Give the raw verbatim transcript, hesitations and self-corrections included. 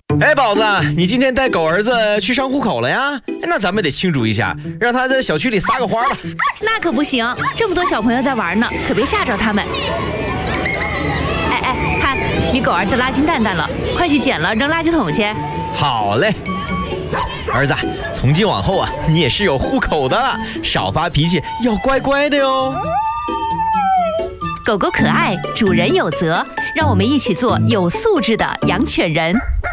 哎，宝子，你今天带狗儿子去上户口了呀？那咱们得庆祝一下，让他在小区里撒个欢吧。 那可不行，这么多小朋友在玩呢，可别吓着他们。哎哎，看你狗儿子拉金蛋蛋了，快去捡了扔垃圾桶去。 好嘞，儿子，从今往后啊，你也是有户口的了，少发脾气，要乖乖的哟。 狗狗可爱，主人有责，让我们一起做有素质的养犬人。